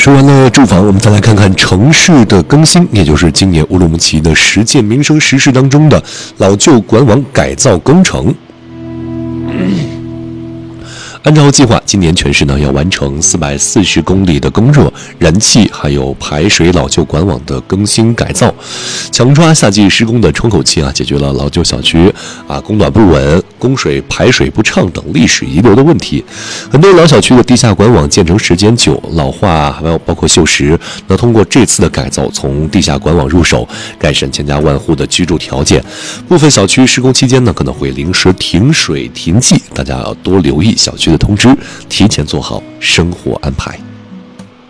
说完了住房，我们再来看看城市的更新，也就是今年乌鲁木齐的10件民生实事当中的老旧管网改造工程。按照计划，今年全市呢要完成440公里的供热、燃气还有排水老旧管网的更新改造，强抓夏季施工的窗口期解决了老旧小区供暖不稳、供水排水不畅等历史遗留的问题。很多老小区的地下管网建成时间久、老化，还有包括锈蚀。那通过这次的改造，从地下管网入手，改善千家万户的居住条件。部分小区施工期间呢，可能会临时停水停气，大家要多留意小区的通知，提前做好生活安排。